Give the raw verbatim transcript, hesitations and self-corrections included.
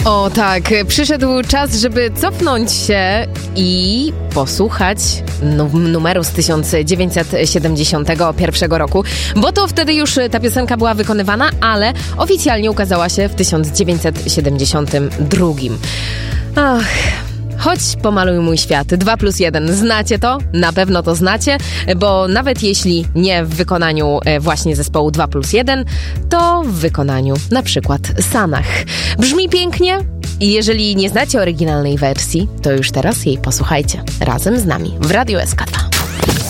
O tak, przyszedł czas, żeby cofnąć się i posłuchać num- numeru z tysiąc dziewięćset siedemdziesiątego pierwszego roku, bo to wtedy już ta piosenka była wykonywana, ale oficjalnie ukazała się w tysiąc dziewięćset siedemdziesiątym drugim. Ach... Chodź, pomaluj mój świat. dwa plus jeden. Znacie to? Na pewno to znacie, bo nawet jeśli nie w wykonaniu właśnie zespołu dwa plus jeden, to w wykonaniu na przykład Sanach. Brzmi pięknie i jeżeli nie znacie oryginalnej wersji, to już teraz jej posłuchajcie razem z nami w Radiu S K dwa.